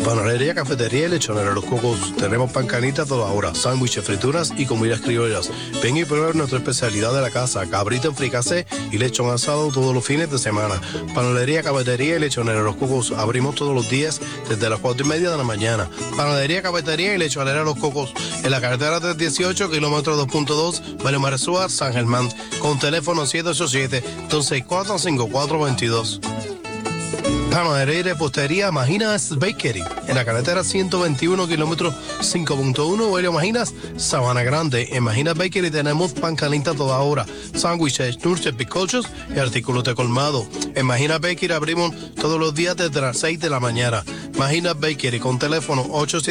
Panadería, cafetería y lechonera Los Cocos. Tenemos pan canita a toda hora, sándwiches, frituras y comidas criollas. Ven y prueba nuestra especialidad de la casa, cabrito en fricasé y lechón asado todos los fines de semana. Panadería, cafetería y lechonera Los Cocos. Abrimos todos los días desde las 4:30 de la mañana. Panadería, cafetería y lechonera Los Cocos. En la carretera 318, kilómetro 2.2, Barrio Maresúa, San Germán. Con teléfono 787-264-5422. Panadería y repostería Majinas Bakery, en la carretera 121, kilómetro 5.1, Barrio Majinas, Sabana Grande. En Majinas Bakery tenemos pan caliente a toda hora, sándwiches, dulces, bizcochos y artículos de colmado. En Majinas Bakery abrimos todos los días desde las 6 de la mañana. Majinas Bakery, con teléfono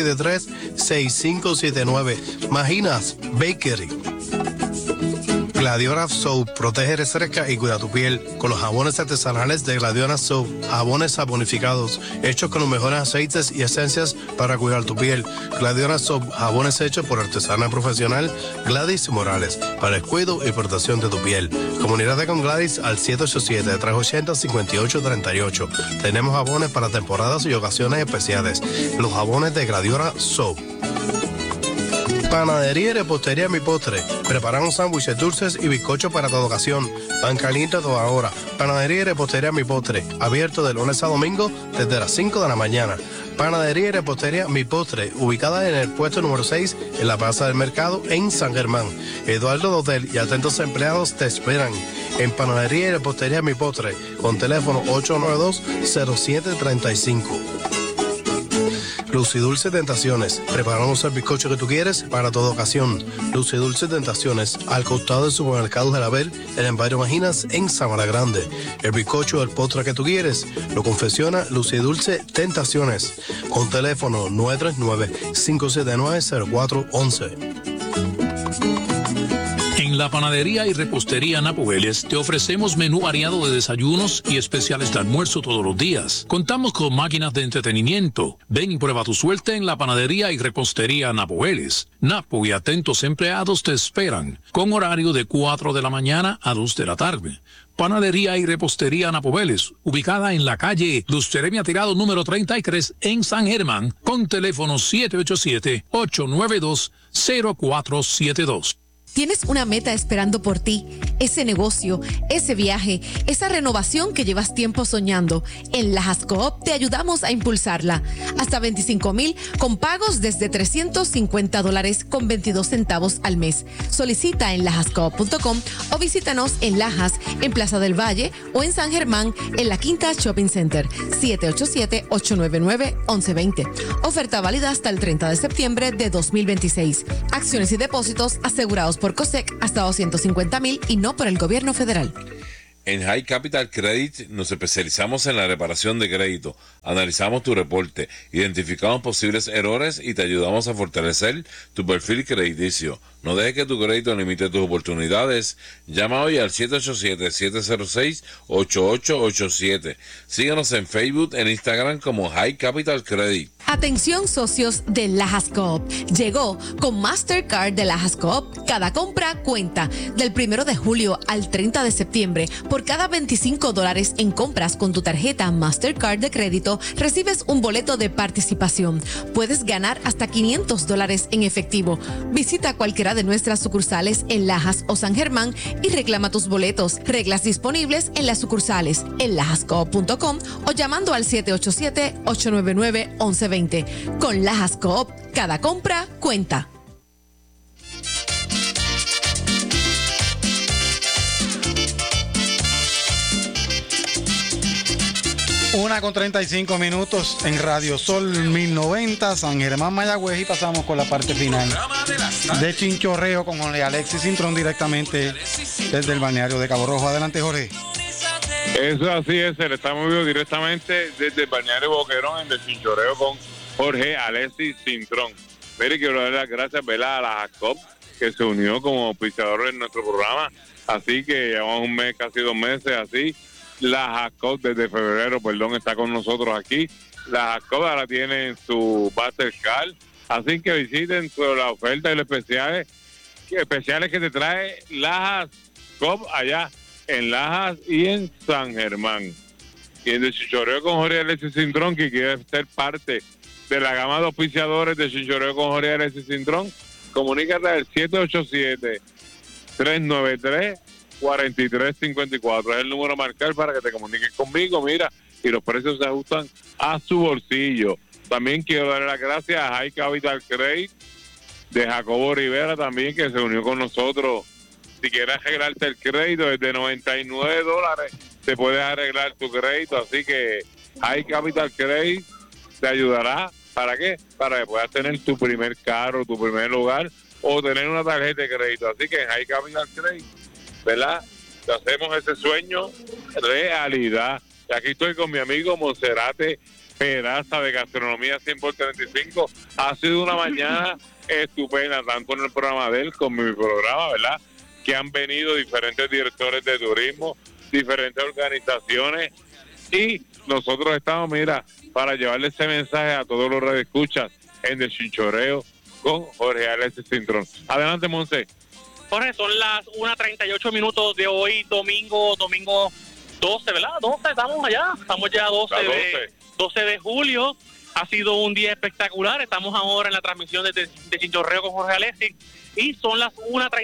873-6579. Majinas Bakery. Gladiona Soap, protege, refresca y cuida tu piel con los jabones artesanales de Gladiona Soap, jabones saponificados, hechos con los mejores aceites y esencias para cuidar tu piel. Gladiona Soap, jabones hechos por artesana profesional Gladys Morales, para el cuidado y protección de tu piel. Comunícate con Gladys al 787-380-5838. Tenemos jabones para temporadas y ocasiones especiales. Los jabones de Gladiona Soap. Panadería y repostería Mi Postre. Preparamos sándwiches, dulces y bizcochos para toda ocasión. Pan caliente a toda hora. Panadería y repostería Mi Postre. Abierto de lunes a domingo desde las 5 de la mañana. Panadería y repostería Mi Postre. Ubicada en el puesto número 6 en la Plaza del Mercado en San Germán. Eduardo Dotel y atentos empleados te esperan. En Panadería y repostería Mi Postre. Con teléfono 892-0735. Luz y Dulce Tentaciones. Preparamos el bizcocho que tú quieres para toda ocasión. Luz y Dulce Tentaciones, al costado del supermercado de la Ver, en el barrio Majinas, en Sabana Grande. El bizcocho o el postre que tú quieres lo confecciona Luz y Dulce Tentaciones. Con teléfono 939-579-0411. En la Panadería y Repostería Napo Vélez te ofrecemos menú variado de desayunos y especiales de almuerzo todos los días. Contamos con máquinas de entretenimiento. Ven y prueba tu suerte en la Panadería y Repostería Napo Vélez. Napo y atentos empleados te esperan, con horario de 4 de la mañana a 2 de la tarde. Panadería y Repostería Napo Vélez, ubicada en la calle Luz Jeremia Tirado número 33 en San Germán, con teléfono 787-892-0472. Tienes una meta esperando por ti, ese negocio, ese viaje, esa renovación que llevas tiempo soñando. En Lajas Coop te ayudamos a impulsarla. Hasta 25,000 con pagos desde $350 con 22 centavos al mes. Solicita en lajascoop.com o visítanos en Lajas, en Plaza del Valle o en San Germán, en la Quinta Shopping Center, 787-899-1120. Oferta válida hasta el 30 de septiembre de 2026. Acciones y depósitos asegurados por COSEC hasta 250,000 y no por el gobierno federal. En High Capital Credit nos especializamos en la reparación de crédito. Analizamos tu reporte, identificamos posibles errores y te ayudamos a fortalecer tu perfil crediticio. No dejes que tu crédito limite tus oportunidades. Llama hoy al 787-706-8887. Síguenos en Facebook, en Instagram como High Capital Credit. Atención socios de Lajas Coop. Llegó con Mastercard de Lajas Coop. Cada compra cuenta. Del 1 de julio al 30 de septiembre, por cada $25 en compras con tu tarjeta Mastercard de crédito, recibes un boleto de participación. Puedes ganar hasta $500 en efectivo. Visita cualquiera de nuestras sucursales en Lajas o San Germán y reclama tus boletos. Reglas disponibles en las sucursales, en lajascoop.com o llamando al 787-899-1120. Con Lajas Coop, cada compra cuenta. Una con 35 minutos en Radio Sol 1090, San Germán, Mayagüez, y pasamos con la parte final de Chinchorreo con Jorge Alexis Cintrón directamente desde el balneario de Cabo Rojo. Adelante, Jorge. Eso así es, le estamos viendo directamente desde el balneario Boquerón en el Chinchorreo con Jorge Alexis Cintrón. Mire, quiero darle las gracias, ¿verdad?, a la Jacob, que se unió como auspiciador en nuestro programa, así que llevamos un mes, casi 2 meses así. La Jacob desde febrero, está con nosotros aquí. La Jacob ahora tiene su Mastercard, así que visiten la oferta y los especiales que te trae la Jacob allá en Lajas y en San Germán. y en el Chinchorreo con Jorge Alexis Cintrón, que quiere ser parte de la gama de auspiciadores de Chinchorreo con Jorge Alexis Cintrón, comunícate al 787-393-4354. Es el número a marcar para que te comuniques conmigo, mira, y los precios se ajustan a su bolsillo. También quiero darle las gracias a High Capital Credit de Jacobo Rivera también, que se unió con nosotros. Si quieres arreglarte el crédito, desde $99 te puedes arreglar tu crédito. Así que High Capital Credit te ayudará. ¿Para qué? Para que puedas tener tu primer carro, tu primer lugar o tener una tarjeta de crédito. Así que en High Capital Credit, ¿verdad? Te hacemos ese sueño realidad. Y aquí estoy con mi amigo Monserrate Peraza de Gastronomía 100x35. Ha sido una mañana estupenda, tanto en el programa de él como en mi programa, ¿verdad? Que han venido diferentes directores de turismo, diferentes organizaciones, y nosotros estamos, mira, para llevarle ese mensaje a todos los radioescuchas en el Chinchorreo con Jorge Alexis Cintrón. Adelante, Monse. Jorge, son las 1:38 de hoy, domingo 12, ¿verdad? 12, estamos ya 12 de julio. Ha sido un día espectacular. Estamos ahora en la transmisión de Chinchorreo con Jorge Alexis y son las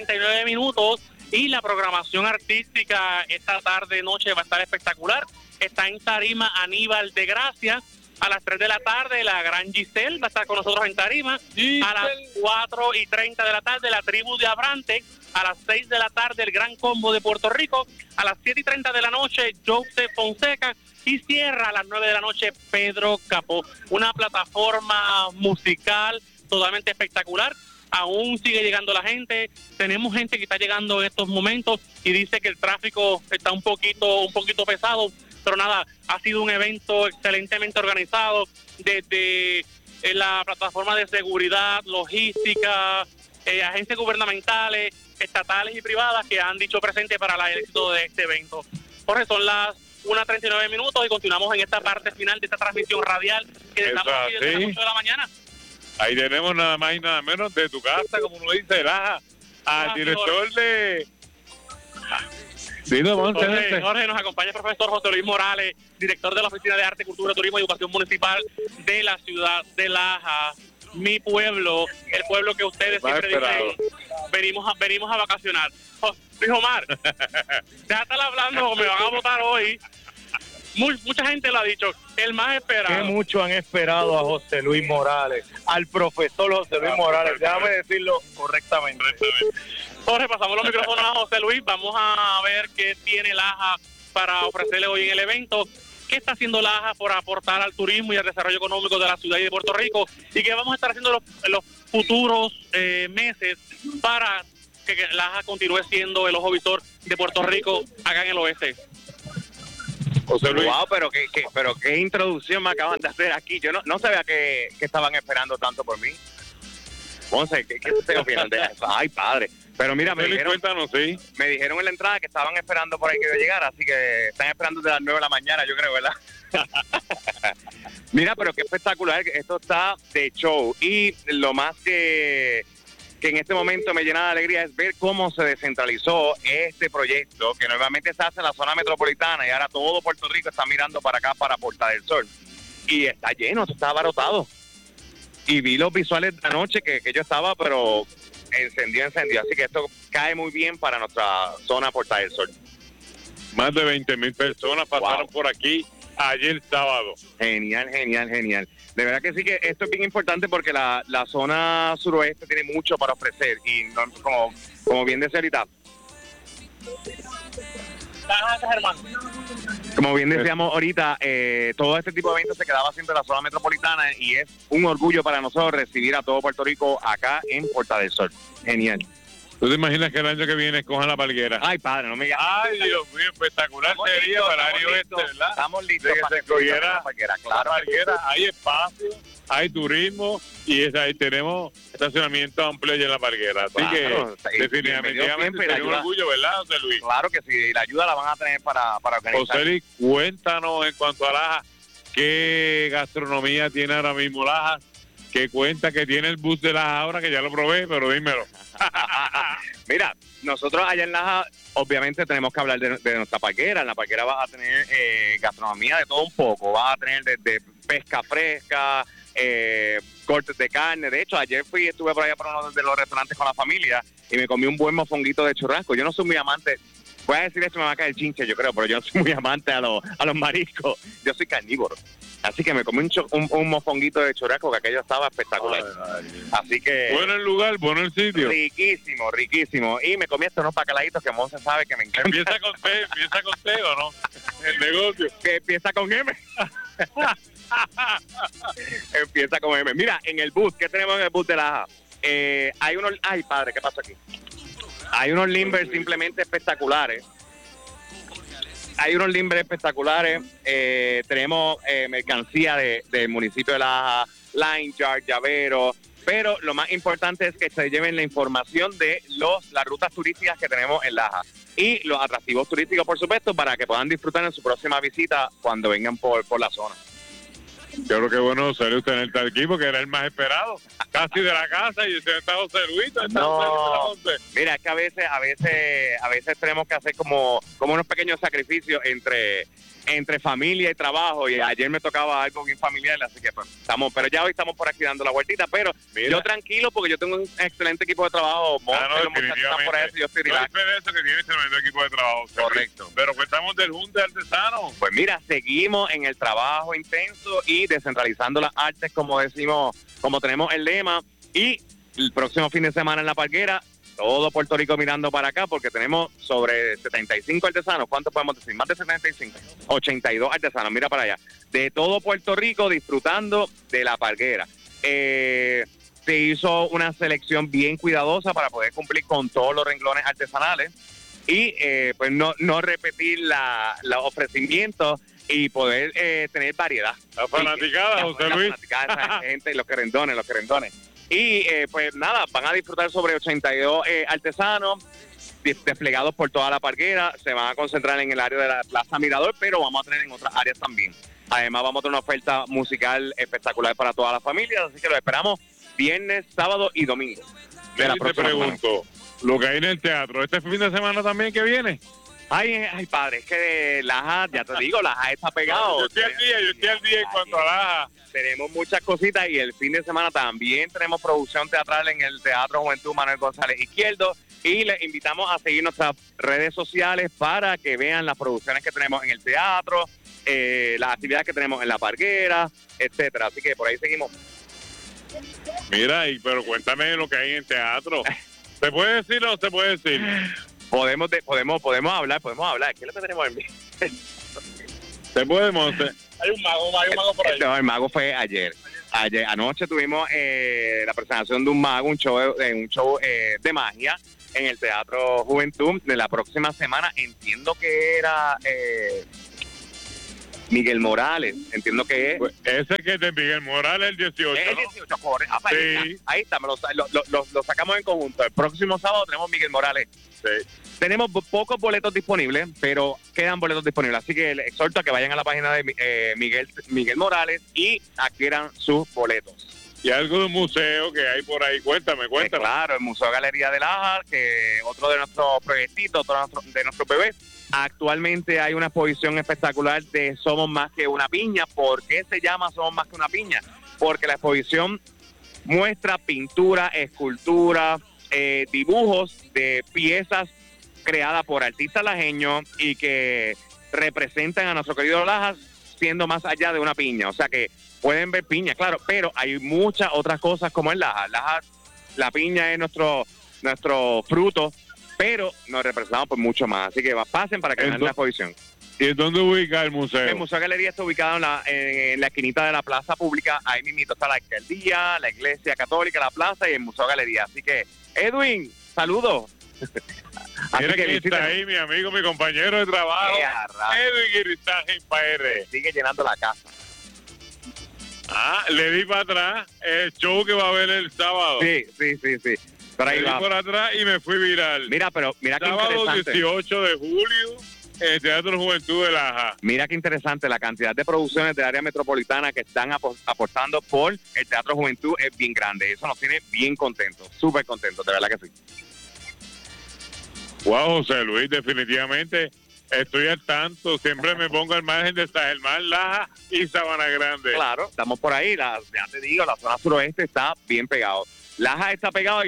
1:39 y la programación artística esta tarde-noche va a estar espectacular. Está en tarima Aníbal de Gracia. A las 3 de la tarde, la gran Giselle va a estar con nosotros en tarima. A las 4:30 de la tarde, la tribu de Abrante. A las 6 de la tarde, el Gran Combo de Puerto Rico. A las 7:30 de la noche, Joseph Fonseca. Y cierra a las 9 de la noche, Pedro Capó. Una plataforma musical totalmente espectacular. Aún sigue llegando la gente. Tenemos gente que está llegando en estos momentos y dice que el tráfico está un poquito pesado. Pero nada, ha sido un evento excelentemente organizado desde la plataforma de seguridad, logística, agencias gubernamentales, estatales y privadas que han dicho presente para el éxito de este evento. Jorge, son las 1:39 y continuamos en esta parte final de esta transmisión radial que estamos aquí desde las 8 de la mañana. Ahí tenemos nada más y nada menos de tu casa, como uno dice, al director de... Jorge, nos acompaña el profesor José Luis Morales, director de la Oficina de Arte, Cultura, Turismo y Educación Municipal de la ciudad de Laja, mi pueblo, el pueblo que ustedes siempre dicen, venimos a vacacionar. Luis Omar, ya están hablando, me van a votar hoy. Mucha gente lo ha dicho, el más esperado. Que mucho han esperado a José Luis Morales, al profesor José Luis Morales, déjame decirlo correctamente. Jorge, pasamos los micrófonos a José Luis, vamos a ver qué tiene Laja para ofrecerle hoy en el evento, qué está haciendo Laja por aportar al turismo y al desarrollo económico de la ciudad y de Puerto Rico, y qué vamos a estar haciendo en los futuros meses para que Laja continúe siendo el ojo visor de Puerto Rico acá en el oeste. José Luis. Wow, pero qué introducción me acaban de hacer aquí. Yo no sabía que estaban esperando tanto por mí. Ponce, ¿qué ustedes opinan de eso? Ay, padre. Pero mira, me dijeron en la entrada que estaban esperando por ahí que yo llegara, así que están esperando desde las 9 de la mañana, yo creo, ¿verdad? Mira, pero qué espectacular, esto está de show. Y lo más que en este momento me llena de alegría es ver cómo se descentralizó este proyecto, que normalmente se hace en la zona metropolitana y ahora todo Puerto Rico está mirando para acá, para Puerta del Sol. Y está lleno, esto está abarrotado. Y vi los visuales de la noche que yo estaba, pero encendió. Así que esto cae muy bien para nuestra zona Puerta del Sol. Más de 20,000 personas pasaron por aquí ayer sábado. Genial. De verdad que sí, que esto es bien importante porque la zona suroeste tiene mucho para ofrecer y como bien decía ahorita, como bien decíamos ahorita, todo este tipo de eventos se quedaba siempre en la zona metropolitana y es un orgullo para nosotros recibir a todo Puerto Rico acá en Puerta del Sol. Genial. ¿Tú te imaginas que el año que viene escojan la Palguera? Ay, padre, no me digas. Ay, Dios mío, espectacular sería para el área oeste, ¿verdad? Estamos listos para que se escogiera la Palguera. Claro. La Palguera, hay espacio, hay turismo y ahí tenemos estacionamiento amplio allá en la Palguera. Así que definitivamente sería un orgullo, ¿verdad, José Luis? Claro que sí, la ayuda la van a tener para organizar. José Luis, cuéntanos en cuanto a Laja, ¿qué gastronomía tiene ahora mismo Laja? Que cuenta que tiene el bus de Laja ahora, que ya lo probé, pero dímelo. Mira, nosotros allá en Laja, obviamente tenemos que hablar de nuestra parquera. En la parquera vas a tener gastronomía de todo un poco. Vas a tener desde pesca fresca, cortes de carne. De hecho, ayer estuve por allá por uno de los restaurantes con la familia y me comí un buen mofonguito de churrasco. Yo no soy muy amante, voy a decir esto, me va a caer chinche, yo creo, pero yo no soy muy amante a los mariscos. Yo soy carnívoro. Así que me comí un mofonguito de churrasco, que aquello estaba espectacular. Así que... Bueno el lugar, bueno el sitio. Riquísimo, riquísimo. Y me comí unos bacalaitos que Monse sabe que me encanta. Empieza con T o no, el negocio. Que empieza con M. Empieza con M. Mira, en el bus, ¿qué tenemos en el bus de Laja? Hay unos... Ay, padre, ¿qué pasa aquí? Hay unos limbers simplemente espectaculares. Tenemos mercancía del municipio de Laja, line jar, llavero, pero lo más importante es que se lleven la información de las rutas turísticas que tenemos en Laja y los atractivos turísticos, por supuesto, para que puedan disfrutar en su próxima visita cuando vengan por la zona. Yo creo que bueno salió usted en el Tarquí, que era el más esperado, casi de la casa, y usted está José Luis. No, mira, es que a veces tenemos que hacer como unos pequeños sacrificios entre familia y trabajo, y ayer me tocaba algo bien familiar, así que pues pero ya hoy estamos por aquí dando la vueltita, pero mira, yo tranquilo porque yo tengo un excelente equipo de trabajo. Los muchachos están por eso, yo estoy relax. No hay eso que tiene tremendo equipo de trabajo. Correcto. Pero cuentamos del Junte Artesano. Pues mira, seguimos en el trabajo intenso y descentralizando las artes, como decimos, como tenemos el lema, y el próximo fin de semana en La Parguera, todo Puerto Rico mirando para acá, porque tenemos sobre 75 artesanos. ¿Cuántos podemos decir? Más de 75. 82 artesanos, mira para allá. De todo Puerto Rico disfrutando de La Parguera. Se hizo una selección bien cuidadosa para poder cumplir con todos los renglones artesanales y pues no repetir los ofrecimientos y poder tener variedad. La fanaticada, José Luis. La fanaticada, esa gente, los querendones. Y pues nada, van a disfrutar sobre 82 artesanos desplegados por toda La Parguera. Se van a concentrar en el área de la Plaza Mirador, pero vamos a tener en otras áreas también. Además vamos a tener una oferta musical espectacular para todas las familias, así que lo esperamos viernes, sábado y domingo. Te pregunto, lo que hay en el teatro, ¿este fin de semana también que viene? Ay, padre, es que Laja, ya te digo, Laja está pegado. Yo estoy al día en cuanto a Laja. Tenemos muchas cositas y el fin de semana también tenemos producción teatral en el Teatro Juventud Manuel González Izquierdo y les invitamos a seguir nuestras redes sociales para que vean las producciones que tenemos en el teatro, las actividades que tenemos en La Parguera, etcétera. Así que por ahí seguimos. Mira, pero cuéntame lo que hay en el teatro. ¿Se puede decir o no se puede decir? Podemos hablar. ¿Qué es lo que tenemos en mí? ¿Se puede, Monse? Hay un mago por ahí. No, el mago fue ayer. Anoche tuvimos la presentación de un mago, un show de magia en el Teatro Juventud. De la próxima semana entiendo que era Miguel Morales, entiendo que es. Pues ese que es de Miguel Morales, el 18. El 18, corre. Sí. Ahí está, lo sacamos en conjunto. El próximo sábado tenemos Miguel Morales. Sí. Tenemos pocos boletos disponibles, pero quedan boletos disponibles. Así que les exhorto a que vayan a la página de Miguel Morales y adquieran sus boletos. Y algo de un museo que hay por ahí, cuéntame. Claro, el Museo Galería de Laja, que otro de nuestros proyectitos, de nuestros bebés. Actualmente hay una exposición espectacular de Somos Más que una Piña. ¿Por qué se llama Somos Más que una Piña? Porque la exposición muestra pintura, escultura, dibujos de piezas creadas por artistas lajeños y que representan a nuestro querido Laja siendo más allá de una piña. O sea que pueden ver piña, claro, pero hay muchas otras cosas como en Laja. La piña es nuestro fruto, pero nos representamos por mucho más. Así que pasen para que vean la exposición. ¿Y dónde ubica el museo? El Museo Galería está ubicado en la esquinita de la Plaza Pública. Ahí mismo está la alcaldía, la Iglesia Católica, la plaza y el Museo Galería. Así que, Edwin, saludos. Mira que está ahí mi amigo, mi compañero de trabajo, Edwin Iristaje PR. Sigue llenando la casa. Le di para atrás el show que va a haber el sábado. Sí. Por ahí le di por atrás y me fui viral. Mira qué interesante. Sábado 18 de julio en el Teatro Juventud de Laja. Mira qué interesante, la cantidad de producciones del área metropolitana que están aportando por el Teatro Juventud es bien grande. Eso nos tiene bien contentos, súper contentos, de verdad que sí. Wow, José Luis, definitivamente estoy al tanto. Siempre me pongo al margen de San Germán, Laja y Sabana Grande. Claro, estamos por ahí. Ya te digo, la zona suroeste está bien pegado. Laja está pegado y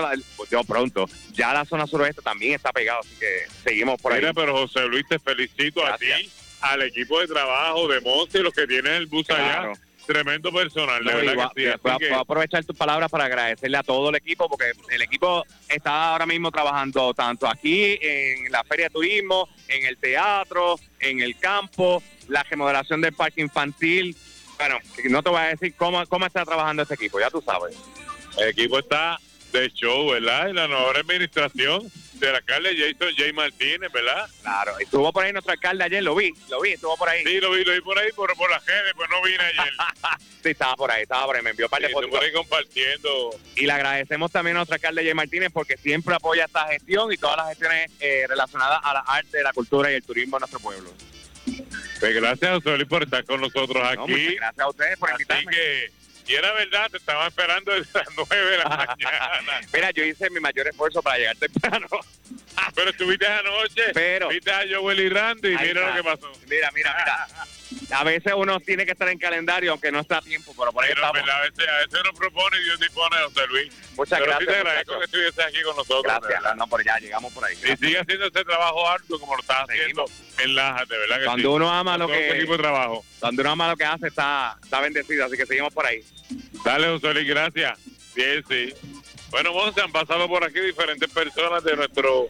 ya la zona suroeste también está pegado, así que seguimos por ahí. Mira, pero José Luis, te felicito. Gracias. A ti, al equipo de trabajo de Monte y los que tienen el bus allá. Tremendo personal, de verdad que sí. Voy a aprovechar tus palabras para agradecerle a todo el equipo, porque el equipo está ahora mismo trabajando tanto aquí en la Feria de Turismo, en el teatro, en el campo, la remodelación del parque infantil. Bueno, no te voy a decir cómo está trabajando ese equipo, ya tú sabes. El equipo está de show, ¿verdad? Y la nueva administración del alcalde Jason J. Martínez, ¿verdad? Claro, estuvo por ahí nuestro alcalde ayer, lo vi, estuvo por ahí. Sí, lo vi por ahí, por las redes, pues no vine ayer. Sí, estaba por ahí, me envió un par de fotos. Por ahí compartiendo. Y le agradecemos también a nuestro alcalde J. Martínez porque siempre apoya esta gestión y todas las gestiones relacionadas a la arte, la cultura y el turismo de nuestro pueblo. Pues gracias, José Luis, por estar con nosotros aquí. Muchas gracias a ustedes por invitarme. Así que, y era verdad, te estaba esperando desde las 9 de la mañana. Mira, yo hice mi mayor esfuerzo para llegar temprano. Pero estuviste anoche, viste a Joel y Randy y mira lo que pasó. Mira. A veces uno tiene que estar en calendario, aunque no está a tiempo, pero por ahí estamos. A veces uno propone y Dios dispone, José Luis. Muchas gracias. Sí te agradezco que estuvieses aquí con nosotros. Gracias, no, por ya llegamos por ahí. Y sigue haciendo ese trabajo arduo como lo estás haciendo en Laja, de verdad que cuando uno ama lo que equipo de trabajo. Cuando uno ama lo que hace, está bendecido, así que seguimos por ahí. Dale, José Luis, gracias. Bien, sí. Bueno, Monse, han pasado por aquí diferentes personas de nuestro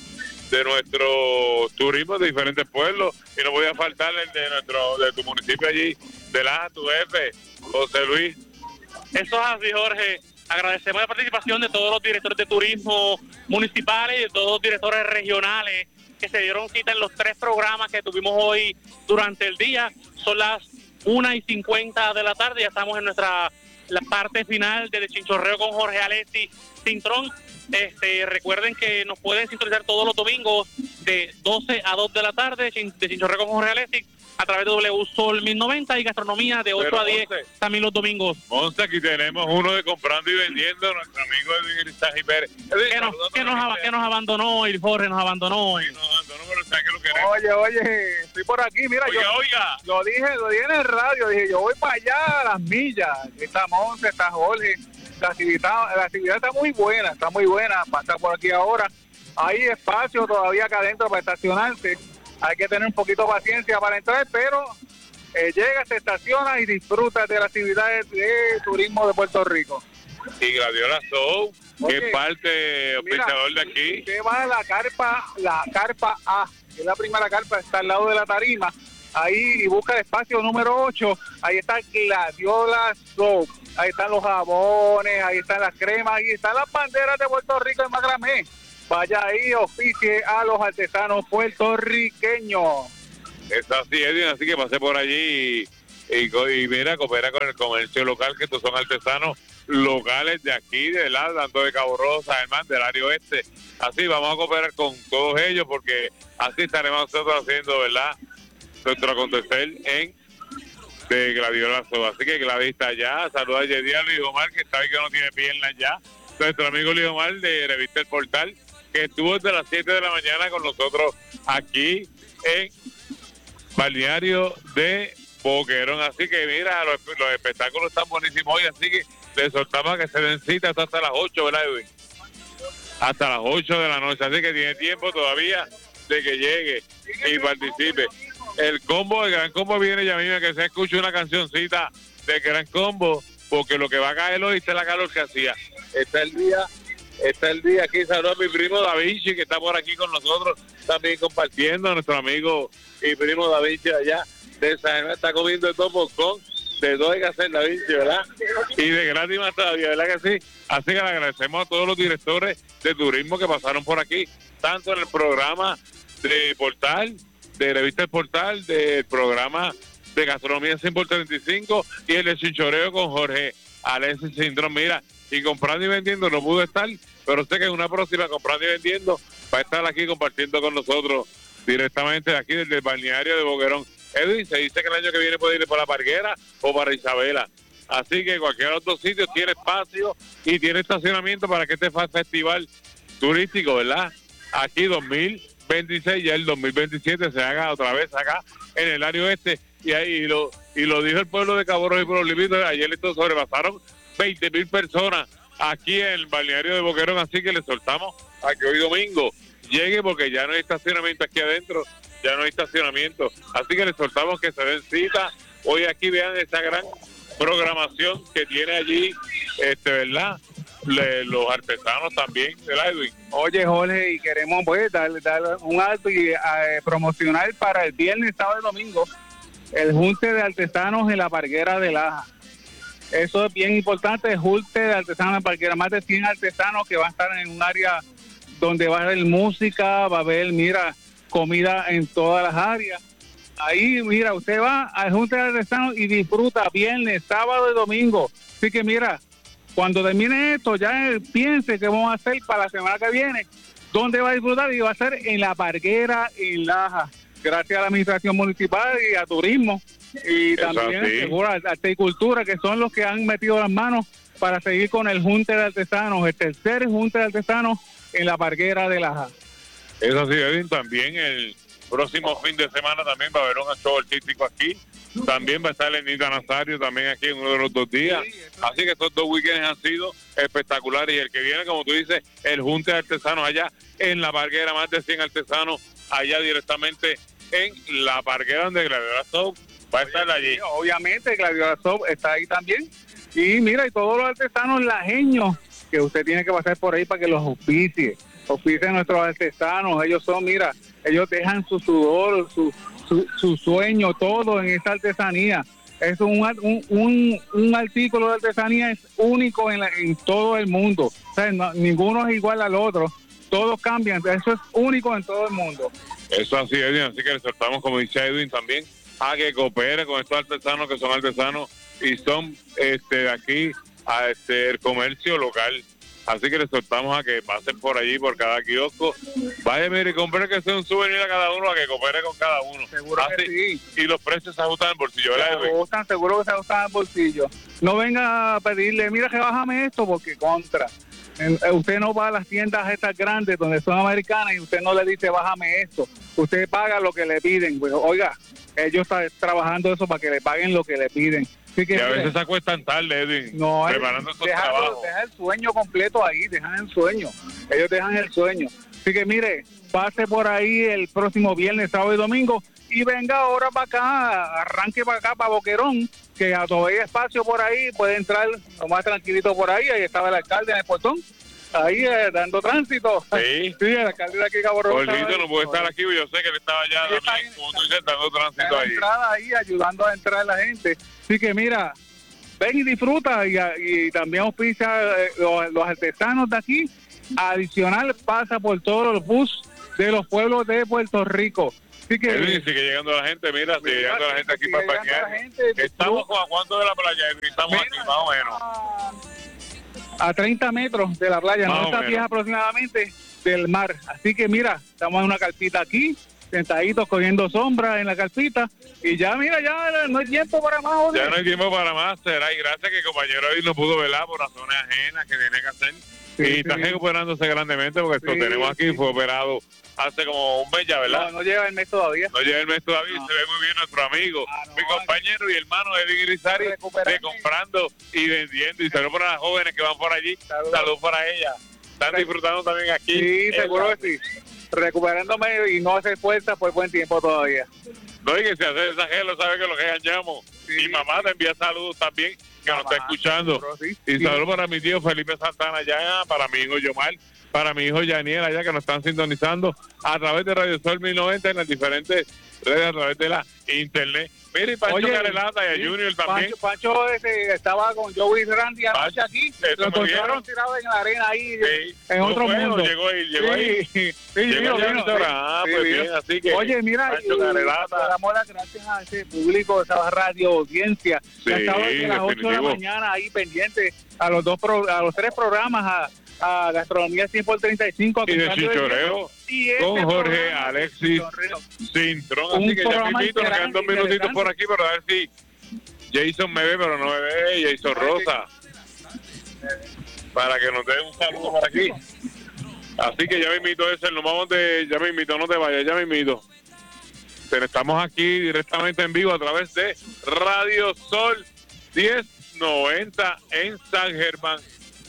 turismo de diferentes pueblos y no voy a faltar el de tu municipio allí, de Laja, tu jefe, José Luis. Eso es así, Jorge. Agradecemos la participación de todos los directores de turismo municipales y de todos los directores regionales que se dieron cita en los 3 programas que tuvimos hoy durante el día. Son las 1:50 de la tarde, ya estamos en la parte final del Chinchorreo con Jorge Alessi Cintrón. Recuerden que nos pueden sintonizar todos los domingos de 12 a 2 de la tarde de Chinchorreo con Jorge Alessi a través de W Sol 1090 y Gastronomía de 8 a 10 también los domingos. Monse, aquí tenemos uno de Comprando y Vendiendo, nuestro amigo Edwin Irizaji Pérez. Que nos abandonó, el Jorge nos abandonó. Sí, nos abandonó, pero ¿sabes que lo queremos? Oye, estoy por aquí, mira, oiga. Lo dije en el radio, dije, yo voy para allá a las millas. Está Monse, está Jorge. La actividad está muy buena, va a estar por aquí ahora. Hay espacio todavía acá adentro para estacionarse. Hay que tener un poquito de paciencia para entrar, pero llega, se estaciona y disfruta de las actividades de turismo de Puerto Rico. Y Gladiola Show, que es parte oficiador de aquí. Usted va a la carpa A, que es la primera carpa, está al lado de la tarima. Ahí y busca el espacio número 8, ahí está Gladiola Soap, ahí están los jabones, ahí están las cremas, ahí están las banderas de Puerto Rico en macramé. Vaya ahí, oficie a los artesanos puertorriqueños. Es así, Edwin, así que pasé por allí y mira, coopera con el comercio local, que estos son artesanos locales de aquí, de la tanto de Cabo Rosa, hermano, del área oeste. Así vamos a cooperar con todos ellos, porque así estaremos nosotros haciendo, ¿verdad?, nuestro acontecer de Gladiola Soba. Así que Gladys está allá. Saluda a Yedía Luis Omar, que sabe que no tiene piernas ya. Nuestro amigo Luis Omar de Revista El Portal, que estuvo desde las 7 de la mañana con nosotros aquí en Balneario de Boquerón. Así que mira, los espectáculos están buenísimos hoy, así que les soltamos que se den cita hasta las 8, ¿verdad, Edwin? Hasta las 8 de la noche, así que tiene tiempo todavía de que llegue y participe. El Gran Combo viene ya mismo, que se escuche una cancioncita de Gran Combo, porque lo que va a caer hoy está la calor que hacía. Está el día aquí. Saludos a mi primo Da Vinci, que está por aquí con nosotros también compartiendo, nuestro amigo y primo Da Vinci allá de San Germán, está comiendo el con de todo hay que hacer Da Vinci, ¿verdad? Y de gratis más todavía, ¿verdad que sí? Así que le agradecemos a todos los directores de turismo que pasaron por aquí, tanto en el programa de Portal, de Revista El Portal, del programa de Gastronomía 100 por 35 y el de Chinchoreo con Jorge Alessi Cintrón. Mira, y Comprando y Vendiendo no pudo estar, pero sé que en una próxima Comprando y Vendiendo va a estar aquí compartiendo con nosotros directamente de aquí desde el balneario de Boquerón. Edwin, se dice que el año que viene puede ir para La Parguera o para Isabela. Así que cualquiera de los dos sitios tiene espacio y tiene estacionamiento para que este festival turístico, ¿verdad?, aquí 2026, ya el 2027 se haga otra vez acá en el área oeste, y ahí lo dijo el pueblo de Cabo Rojo y Pueblo Limpio. Ayer estos sobrepasaron 20,000 personas aquí en el balneario de Boquerón, así que le soltamos a que hoy domingo llegue, porque ya no hay estacionamiento aquí adentro, ya no hay estacionamiento, así que le soltamos que se den cita hoy aquí. Vean esa gran programación que tiene allí, ¿verdad? Los artesanos también, ¿verdad, Edwin? Oye, Jorge, y queremos pues darle un alto y promocionar para el viernes, sábado y domingo el junte de artesanos en la Parguera de Laja. Eso es bien importante, el junte de artesanos en la Parguera, más de 100 artesanos que van a estar en un área donde va a haber música, va a haber, mira, comida en todas las áreas. Ahí, mira, usted va al junte de artesanos y disfruta viernes, sábado y domingo. Así que mira, cuando termine esto, ya piense qué vamos a hacer para la semana que viene, dónde va a disfrutar, y va a ser en la Parguera en Laja, gracias a la administración municipal y a turismo, y también seguro a Arte y Cultura, que son los que han metido las manos para seguir con el junte de artesanos, el tercer junte de artesanos en la Parguera de Laja. Eso sí, Edwin, también el próximo fin de semana también va a haber un show artístico aquí. También va a estar Lenita Nazario también aquí en uno de los 2 días. Así que estos 2 weekends han sido espectaculares. Y el que viene, como tú dices, el junte de artesanos allá en la Parguera, más de 100 artesanos allá directamente en la Parguera, donde Gladiadora Soap va a estar allí. Obviamente, Gladiadora Soap está ahí también. Y mira, y todos los artesanos lajeños que usted tiene que pasar por ahí para que los auspicie a nuestros artesanos. Ellos son, mira, ellos dejan su sudor, su sueño, todo en esa artesanía. Es un artículo de artesanía, es único en todo el mundo. O sea, ninguno es igual al otro. Todos cambian. Eso es único en todo el mundo. Eso así, Edwin. Así que le soltamos, como dice Edwin, también a que coopere con estos artesanos, que son artesanos y son de aquí a el comercio local. Así que les soltamos a que pasen por allí, por cada kiosco. Vaya, mire, compre que sea un souvenir a cada uno, a que coopere con cada uno. Seguro que sí. Y los precios se ajustan al bolsillo, ¿verdad? Se ajustan, seguro que se ajustan al bolsillo. No venga a pedirle, mira que bájame esto, porque contra. Usted no va a las tiendas estas grandes donde son americanas y usted no le dice bájame esto. Usted paga lo que le piden. Pues, oiga, ellos están trabajando eso para que le paguen lo que le piden. Que, y a veces se acuestan tarde, Edwin, preparando esos trabajos. Dejan el sueño completo ahí, dejan el sueño. Ellos dejan el sueño. Así que mire, pase por ahí el próximo viernes, sábado y domingo y venga ahora para acá, arranque para acá, para Boquerón, que todavía hay espacio por ahí, puede entrar lo más tranquilito por ahí. Ahí estaba el alcalde en el portón, ahí dando tránsito. Sí, el alcalde de aquí, Cabo Rojo. Gordito no puede estar aquí, yo sé que él estaba allá también, como tú dices, dando tránsito ahí. Entrada ahí, ayudando a entrar la gente. Así que mira, ven y disfruta, y también auspicia los artesanos de aquí. Adicional, pasa por todos los bus de los pueblos de Puerto Rico. Así que Edwin, sigue llegando la gente, mira, sigue llegando la gente aquí para parquear. Estamos a cuánto de la playa, Edwin, estamos aquí más o menos. A 30 metros de la playa, no está bien aproximadamente del mar. Así que mira, estamos en una carpita aquí, sentaditos cogiendo sombra en la carpita, y ya mira, ya no hay tiempo para más. Joder. Ya no hay tiempo para más, será, y gracias que el compañero hoy no pudo velar por razones ajenas que tiene que hacer, y está recuperándose grandemente, porque esto tenemos aquí, fue operado hace como un mes ya, ¿verdad? No lleva el mes todavía. No lleva el mes todavía, se ve muy bien nuestro amigo, mi compañero y hermano Edwin Irizarry, de comprando y vendiendo, y saludos para las jóvenes que van por allí, saludos para ellas, están disfrutando también aquí. Sí, seguro que sí. Recuperándome y no hacer fuerza por buen tiempo todavía. No, y que si hace esa gelo, sabe que lo que llamo. Sí. Y mamá te envía saludos también, que nos está escuchando. Sí. Y saludos para mi tío Felipe Santana allá, para mi hijo Yomar, para mi hijo Yaniel allá, que nos están sintonizando a través de Radio Sol 1090 en las diferentes redes, a través de la internet. Mira, y Pancho Carelata y a Junior también. Pancho estaba con Joey Randy anoche aquí. Lo encontraron tirado en la arena ahí, en otro mundo. Llegó ahí. Sí, llegó pues bien, así que oye, mira, Pancho Carelata. Le damos las gracias a ese público, a esa radio audiencia. Sí, estaba desde las 8 de la mañana ahí pendiente a los 3 programas, a Gastronomía 100 por 35 y de Chinchorreo con Jorge Alexis Cintrón. Así que ya mismito, nos quedan 2 minutitos por aquí, pero a ver si Jason me ve, pero no me ve Jason Rosa, para que nos dé un saludo por aquí. Así que ya me invito, ese, nos vamos ya me invito, no te vayas, ya me invito. Estamos aquí directamente en vivo a través de Radio Sol 1090 en San Germán.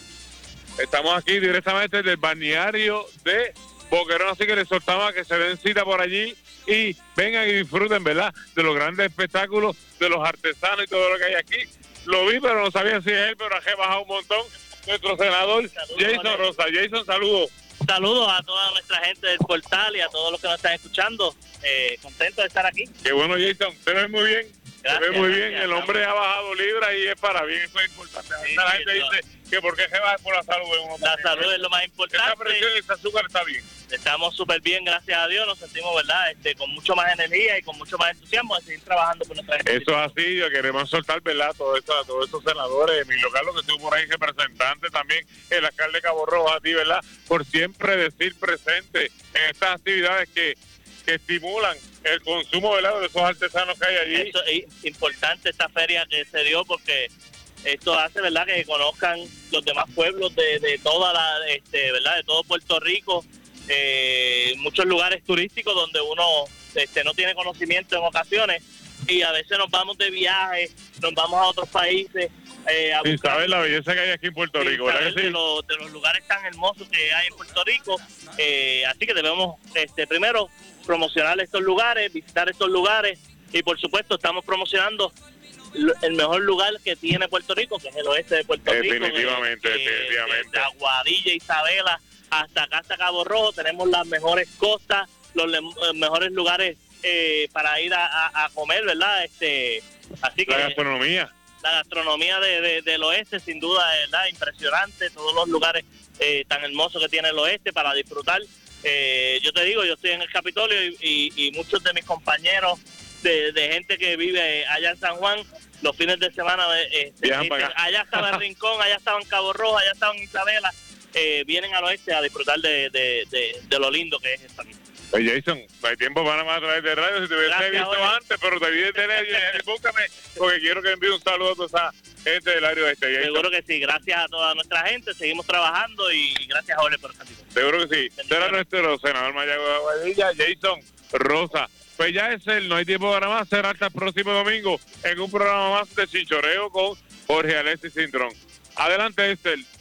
Estamos aquí directamente del balneario de Boquerón, así que les soltamos a que se den cita por allí y vengan y disfruten, ¿verdad?, de los grandes espectáculos, de los artesanos y todo lo que hay aquí. Lo vi, pero no sabía si es él, pero ha bajado un montón. Nuestro senador, Jason Rosa. Jason, saludos. Saludos a toda nuestra gente del portal y a todos los que nos están escuchando. Contento de estar aquí. Qué bueno, Jason. Te ves muy bien. Gracias, te ves muy gracias, bien. El hombre ha bajado libras y es para bien. Eso es importante. Sí, la gente dice que por qué se baja por la salud de uno. La salud es lo más importante. Esta presión y ese azúcar está bien. Estamos súper bien, gracias a Dios. Nos sentimos, ¿verdad?, con mucho más energía y con mucho más entusiasmo de seguir trabajando por nuestra gente. Eso es así. Yo queremos soltar, ¿verdad?, todos esos senadores. Emilio Carlos, que estuvo por ahí, representante también, el alcalde Cabo Rojo, a ti, ¿verdad?, por siempre decir presente en estas actividades que estimulan el consumo, ¿verdad?, de esos artesanos que hay allí. Eso es importante, esta feria que se dio, porque esto hace, ¿verdad?, que conozcan los demás pueblos de toda la, ¿verdad?, de todo Puerto Rico, muchos lugares turísticos donde uno no tiene conocimiento en ocasiones, y a veces nos vamos de viaje, nos vamos a otros países a sin buscar, saber la belleza que hay aquí en Puerto Rico, ¿verdad que sí? de los lugares tan hermosos que hay en Puerto Rico. Así que debemos primero promocionar estos lugares, visitar estos lugares, y por supuesto estamos promocionando el mejor lugar que tiene Puerto Rico, que es el oeste de Puerto Rico. Definitivamente. De Aguadilla, Isabela, hasta acá, hasta Cabo Rojo, tenemos las mejores costas, los mejores lugares para ir a comer, ¿verdad? Así que la gastronomía del oeste, sin duda, ¿verdad?, impresionante. Todos los lugares tan hermosos que tiene el oeste para disfrutar. Yo te digo, yo estoy en el Capitolio y muchos de mis compañeros de gente que vive allá en San Juan, los fines de semana, allá estaba en Rincón, allá estaba en Cabo Rojo, allá estaba en Isabela, vienen al oeste a disfrutar de lo lindo que es esto aquí. Pues Jason, no hay tiempo para más a través de radio, si te hubiese visto antes, pero te vi de tele, búscame, porque quiero que envíe un saludo a toda esa gente del área oeste. Jason. Seguro que sí, gracias a toda nuestra gente, seguimos trabajando y gracias a Jorge por estar aquí. Seguro que sí. Será nuestro senador Mayagüez Aguadilla, Jason Rosa. Pues ya es no hay tiempo para más, será hasta el próximo domingo en un programa más de Chinchorreo con Jorge Alexis Cintrón. Adelante, Estel.